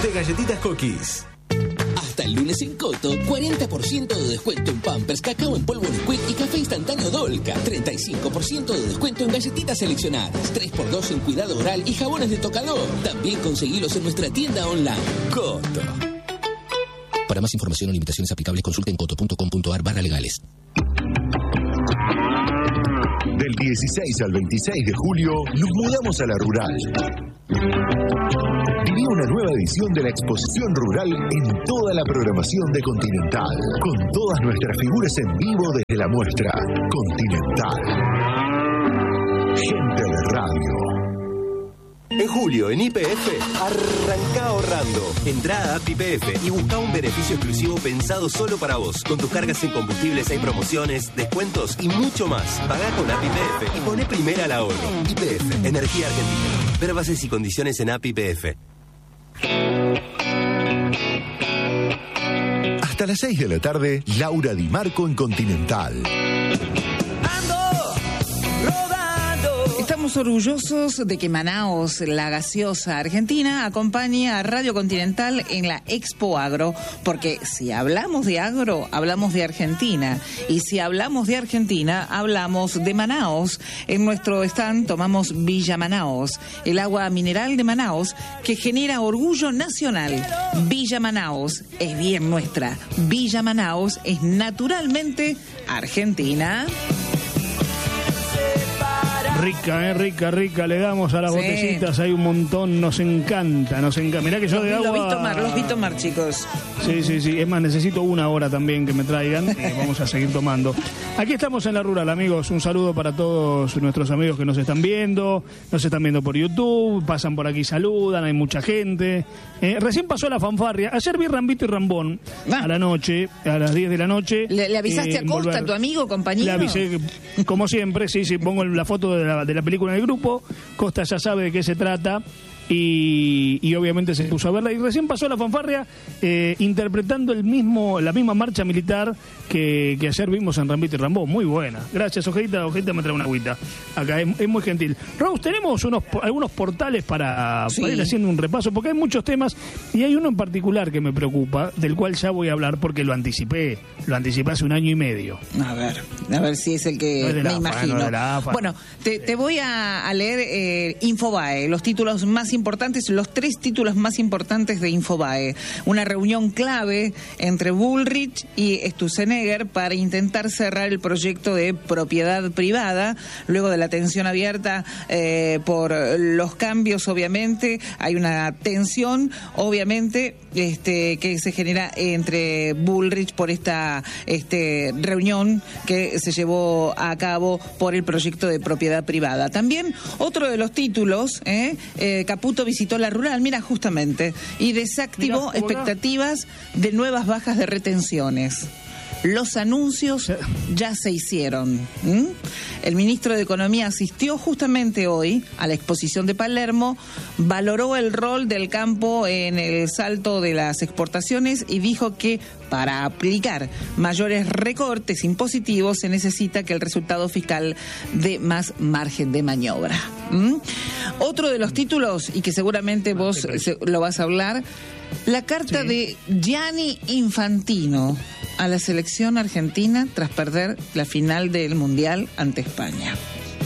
de galletitas Cookies. Hasta el lunes en Coto, 40% de descuento en Pampers, cacao en polvo Nesquik y café instantáneo Dolca. 35% de descuento en galletitas seleccionadas. 3x2 en cuidado oral y jabones de tocador. También conseguilos en nuestra tienda online. Coto. Para más información o limitaciones aplicables, consulten coto.com.ar/legales. Del 16 al 26 de julio, nos mudamos a la rural. Viví una nueva edición de la exposición rural en toda la programación de Continental, con todas nuestras figuras en vivo desde la muestra Continental. Gente de radio. En julio, en YPF, arranca ahorrando. Entrá a App YPF y busca un beneficio exclusivo pensado solo para vos. Con tus cargas en combustibles hay promociones, descuentos y mucho más. Pagá con App YPF y poné primera al ahorro. YPF, Energía Argentina. Ver bases y condiciones en App YPF. Hasta las 6 de la tarde, Laura Di Marco en Continental. Estamos orgullosos de que Manaos, la gaseosa argentina, acompañe a Radio Continental en la Expo Agro, porque si hablamos de agro, hablamos de Argentina, y si hablamos de Argentina, hablamos de Manaos. En nuestro stand tomamos Villa Manaos, el agua mineral de Manaos que genera orgullo nacional. Villa Manaos es bien nuestra. Villa Manaos es naturalmente argentina. Rica, rica, le damos a las botellitas, hay un montón, nos encanta. Mirá que yo de agua... Los vi tomar, chicos. Sí, es más, necesito una hora también que me traigan, vamos a seguir tomando. Aquí estamos en la rural, amigos, un saludo para todos nuestros amigos que nos están viendo por YouTube, pasan por aquí, saludan, hay mucha gente. Recién pasó la fanfarria, ayer vi Rambito y Rambón a la noche, a las 10 de la noche. ¿Le avisaste a Costa, tu amigo, compañero? Le avisé, como siempre, sí, pongo la foto de la película del grupo, Costa ya sabe de qué se trata y obviamente se puso a verla y recién pasó la fanfarria interpretando la misma marcha militar que ayer vimos en Rambito y Rambón, muy buena. Gracias, Ojita me trae una agüita acá, es muy gentil. Rose, tenemos algunos portales para ir haciendo un repaso, porque hay muchos temas y hay uno en particular que me preocupa, del cual ya voy a hablar porque lo anticipé hace 1 año y medio. A ver si es el que no me imagino. Bueno, te voy a leer Infobae, los títulos más importantes, los 3 títulos más importantes de Infobae. Una reunión clave entre Bullrich y Sturzenegger para intentar cerrar el proyecto de propiedad privada, luego de la tensión abierta por los cambios, obviamente, hay una tensión, obviamente, que se genera entre Bullrich por esta reunión que se llevó a cabo por el proyecto de propiedad privada. También otro de los títulos, Caputo visitó la rural, mira, justamente, y desactivó expectativas de nuevas bajas de retenciones. Los anuncios ya se hicieron. El ministro de Economía asistió justamente hoy a la exposición de Palermo, valoró el rol del campo en el salto de las exportaciones y dijo que para aplicar mayores recortes impositivos se necesita que el resultado fiscal dé más margen de maniobra. Otro de los títulos, y que seguramente vos lo vas a hablar, la carta de Gianni Infantino a la selección argentina tras perder la final del Mundial ante España.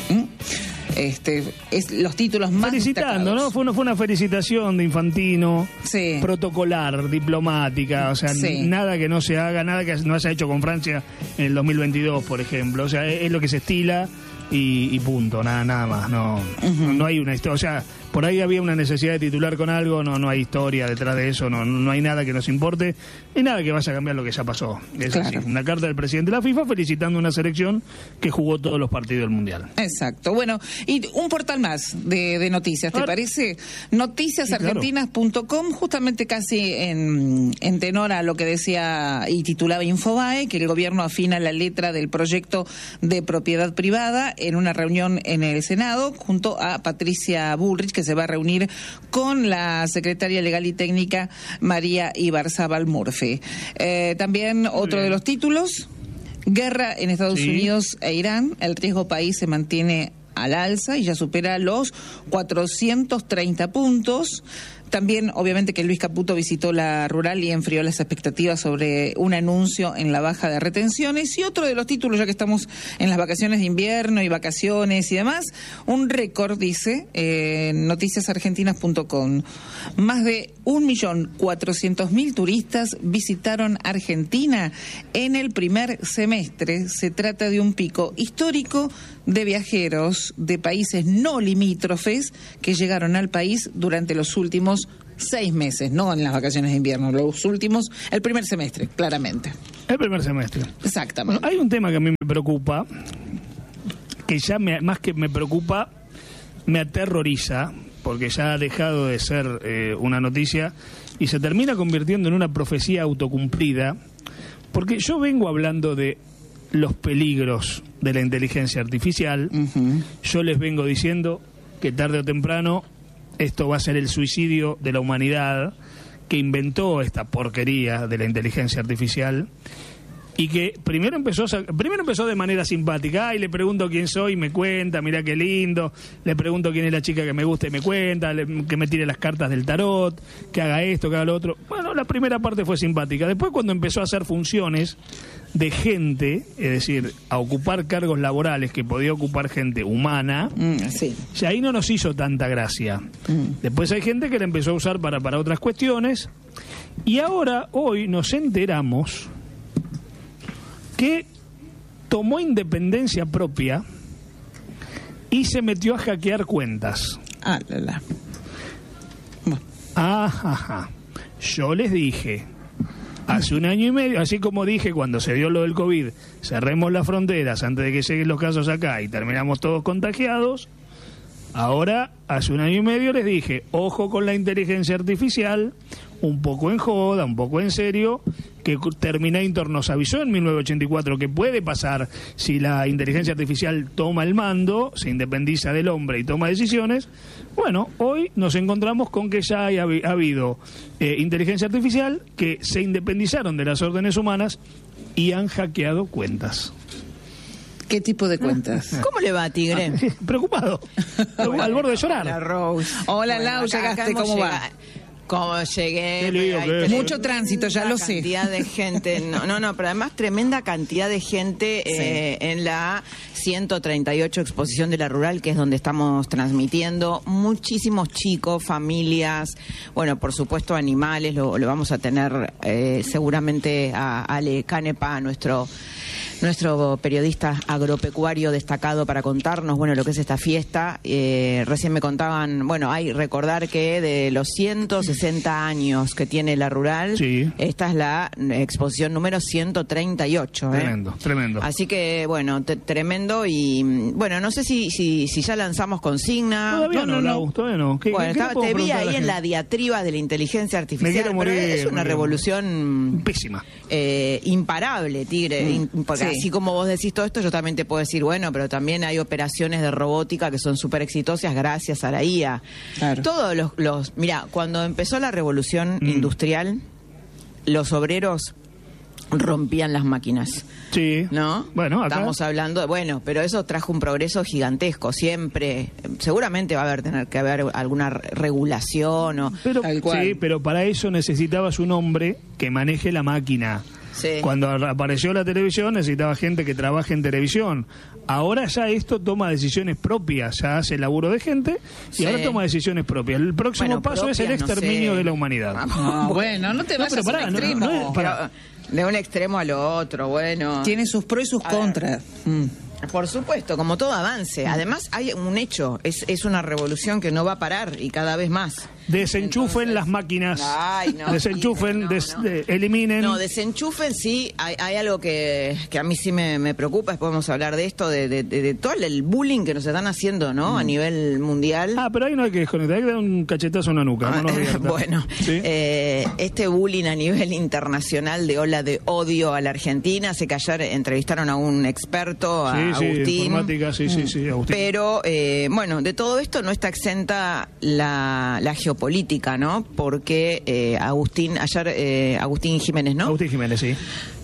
Es los títulos más felicitando, destacados. ¿no? Fue una felicitación de Infantino, protocolar, diplomática, o sea, nada que no se haga, nada que no se haya hecho con Francia en el 2022, por ejemplo. O sea, es lo que se estila y punto, nada más. No hay una historia, o sea, por ahí había una necesidad de titular con algo, no hay historia detrás de eso, no hay nada que nos importe, ni nada que vaya a cambiar lo que ya pasó. Es así, una carta del presidente de la FIFA felicitando una selección que jugó todos los partidos del Mundial. Exacto. Bueno, y un portal más de noticias, ¿te parece? Noticiasargentinas.com, justamente casi en tenor a lo que decía y titulaba Infobae, que el gobierno afina la letra del proyecto de propiedad privada en una reunión en el Senado junto a Patricia Bullrich, que se va a reunir con la secretaria legal y técnica María Ibarzábal Murphy. También otro de los títulos, guerra en Estados Unidos e Irán, el riesgo país se mantiene al alza y ya supera los 430 puntos. También, obviamente, que Luis Caputo visitó la rural y enfrió las expectativas sobre un anuncio en la baja de retenciones. Y otro de los títulos, ya que estamos en las vacaciones de invierno y vacaciones y demás, un récord, dice, noticiasargentinas.com. Más de 1.400.000 turistas visitaron Argentina en el primer semestre. Se trata de un pico histórico de viajeros de países no limítrofes que llegaron al país durante los últimos 6 meses, no en las vacaciones de invierno, el primer semestre, claramente. El primer semestre. Exactamente. Bueno, hay un tema que a mí me preocupa, que ya más que me preocupa, me aterroriza, porque ya ha dejado de ser una noticia y se termina convirtiendo en una profecía autocumplida, porque yo vengo hablando de los peligros de la inteligencia artificial. Yo les vengo diciendo que tarde o temprano esto va a ser el suicidio de la humanidad que inventó esta porquería de la inteligencia artificial, y que primero empezó de manera simpática. Ay, le pregunto quién soy y me cuenta, mirá qué lindo. Le pregunto quién es la chica que me gusta y me cuenta, que me tire las cartas del tarot, que haga esto, que haga lo otro. Bueno, la primera parte fue simpática. Después, cuando empezó a hacer funciones de gente, es decir, a ocupar cargos laborales que podía ocupar gente humana, ya ahí no nos hizo tanta gracia. Después hay gente que la empezó a usar para otras cuestiones, y ahora, hoy, nos enteramos que tomó independencia propia y se metió a hackear cuentas. Yo les dije hace 1 año y medio, así como dije cuando se dio lo del COVID, cerremos las fronteras antes de que lleguen los casos acá y terminamos todos contagiados. Ahora, hace 1 año y medio les dije, ojo con la inteligencia artificial, un poco en joda, un poco en serio, que Terminator nos avisó en 1984 que puede pasar si la inteligencia artificial toma el mando, se independiza del hombre y toma decisiones. Bueno, hoy nos encontramos con que ya ha habido inteligencia artificial que se independizaron de las órdenes humanas y han hackeado cuentas. ¿Qué tipo de cuentas? ¿Cómo le va, Tigre? Preocupado. Al borde de llorar. Hola, Rose. Hola, Lau, llegaste, ¿cómo va? Como llegué, qué lío, mucho tránsito, ya lo sé. Cantidad de gente, no, pero además tremenda cantidad de gente en la 138 exposición de la rural, que es donde estamos transmitiendo. Muchísimos chicos, familias, bueno, por supuesto animales, lo vamos a tener seguramente a Ale Canepa, nuestro periodista agropecuario destacado, para contarnos, bueno, lo que es esta fiesta. Recién me contaban, bueno, hay recordar que de los 160 años que tiene la rural, esta es la exposición número 138. Tremendo. Así que, bueno, tremendo. Y, bueno, no sé si ya lanzamos consigna. Todavía no. Bueno, te vi ahí en la diatriba de la inteligencia artificial, pero es una revolución pésima, imparable, Tigre, porque así como vos decís todo esto, yo también te puedo decir, bueno, pero también hay operaciones de robótica que son súper exitosas gracias a la IA. Claro. Todos mira, cuando empezó la revolución industrial, los obreros rompían las máquinas. Sí. ¿No? Bueno, acá estamos hablando pero eso trajo un progreso gigantesco. Siempre, seguramente va a tener que haber alguna regulación pero para eso necesitabas un hombre que maneje la máquina. Sí. Cuando apareció la televisión necesitaba gente que trabaje en televisión. Ahora ya esto toma decisiones propias, ya hace laburo de gente y ahora toma decisiones propias. El próximo paso es el exterminio de la humanidad. Bueno, no te vayas a un extremo. De un extremo al otro, bueno. Tiene sus pros y sus contras. Por supuesto, como todo avance. Además hay un hecho, es una revolución que no va a parar y cada vez más. Desenchufen las máquinas. Desenchufen, eliminen. No, desenchufen, sí. Hay algo que a mí sí me preocupa. Después vamos a hablar de esto, de todo el bullying que nos están haciendo, ¿no? A nivel mundial. Pero ahí no hay que desconectar, hay que dar un cachetazo en la nuca. Bueno, ¿sí? Este bullying a nivel internacional de ola de odio a la Argentina. Sé que ayer entrevistaron a un experto, Agustín. Informática, sí, Agustín. Pero, bueno, de todo esto no está exenta la geopolítica, ¿no? Porque Agustín Jiménez, ¿no? Agustín Jiménez, sí.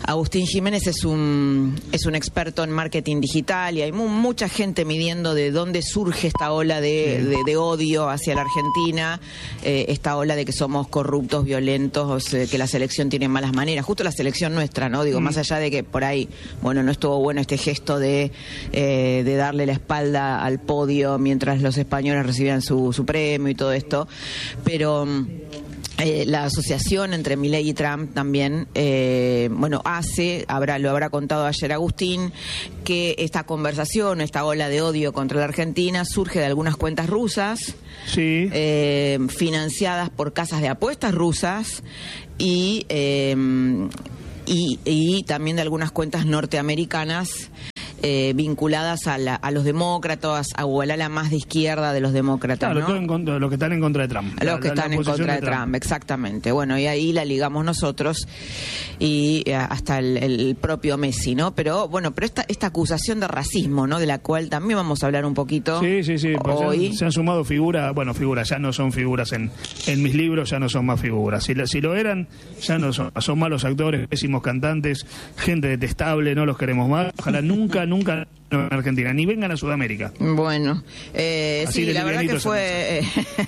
Agustín Jiménez es un experto en marketing digital y hay mucha gente midiendo de dónde surge esta ola de odio hacia la Argentina, esta ola de que somos corruptos, violentos, que la selección tiene malas maneras, justo la selección nuestra, ¿no? Digo, más allá de que por ahí, bueno, no estuvo bueno este gesto de darle la espalda al podio mientras los españoles recibían su premio y todo esto, pero la asociación entre Milei y Trump también, lo habrá contado ayer Agustín, que esta conversación, esta ola de odio contra la Argentina surge de algunas cuentas rusas, sí, financiadas por casas de apuestas rusas y también de algunas cuentas norteamericanas vinculadas a los demócratas, o al ala más de izquierda de los demócratas, claro, ¿no? Los que están en contra de Trump. Los que están en contra de Trump, exactamente. Bueno, y ahí la ligamos nosotros y hasta el propio Messi, ¿no? Pero esta acusación de racismo, ¿no? De la cual también vamos a hablar un poquito. Sí. Pues hoy. Se han sumado figuras, ya no son figuras en mis libros, ya no son más figuras. Si lo eran, ya no son malos actores, pésimos cantantes, gente detestable, no los queremos más. Ojalá nunca en Argentina, ni vengan a Sudamérica. Bueno, sí, la verdad que fue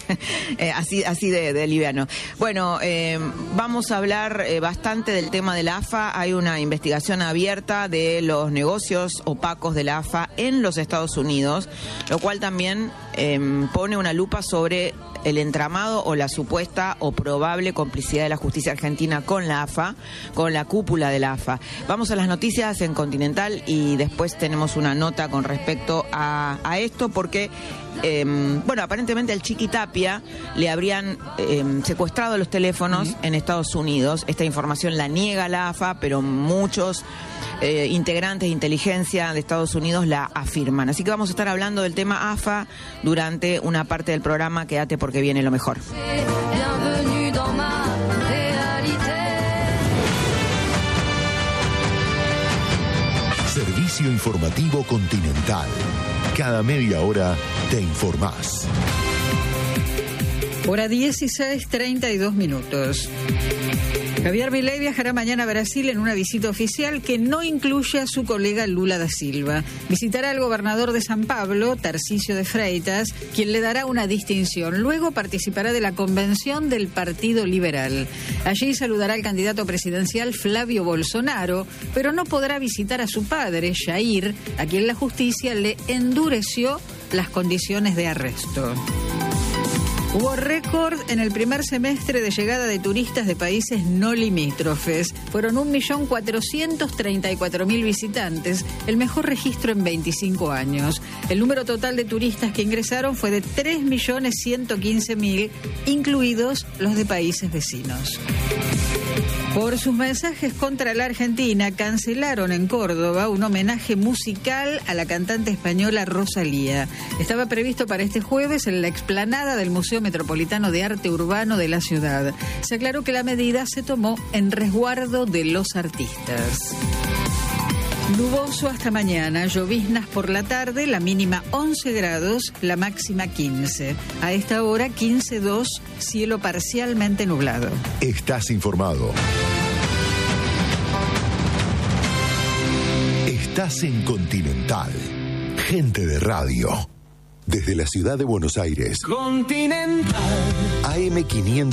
así de liviano. Bueno, vamos a hablar bastante del tema de la AFA. Hay una investigación abierta de los negocios opacos de la AFA en los Estados Unidos, lo cual también pone una lupa sobre el entramado o la supuesta o probable complicidad de la justicia argentina con la AFA, con la cúpula de la AFA. Vamos a las noticias en Continental y después tenemos una nota con respecto a esto, porque aparentemente al Chiqui Tapia le habrían secuestrado los teléfonos en Estados Unidos. Esta información la niega la AFA, pero muchos integrantes de inteligencia de Estados Unidos la afirman. Así que vamos a estar hablando del tema AFA durante una parte del programa. Quédate porque viene lo mejor. Servicio informativo Continental. Cada media hora te informás. Hora 16:32. Javier Milei viajará mañana a Brasil en una visita oficial que no incluye a su colega Lula da Silva. Visitará al gobernador de San Pablo, Tarcísio de Freitas, quien le dará una distinción. Luego participará de la convención del Partido Liberal. Allí saludará al candidato presidencial Flavio Bolsonaro, pero no podrá visitar a su padre, Jair, a quien la justicia le endureció las condiciones de arresto. Hubo récord en el primer semestre de llegada de turistas de países no limítrofes. Fueron 1.434.000 visitantes, el mejor registro en 25 años. El número total de turistas que ingresaron fue de 3.115.000, incluidos los de países vecinos. Por sus mensajes contra la Argentina, cancelaron en Córdoba un homenaje musical a la cantante española Rosalía. Estaba previsto para este jueves en la explanada del Museo Metropolitano de Arte Urbano de la ciudad. Se aclaró que la medida se tomó en resguardo de los artistas. Nuboso hasta mañana, lloviznas por la tarde, la mínima 11 grados, la máxima 15. A esta hora 15.2, cielo parcialmente nublado. Estás informado. Estás en Continental. Gente de radio. Desde la ciudad de Buenos Aires. Continental. AM500.